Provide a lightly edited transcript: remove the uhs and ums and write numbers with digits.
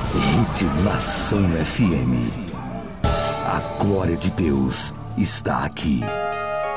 Ritmação FM. A glória de Deus está aqui.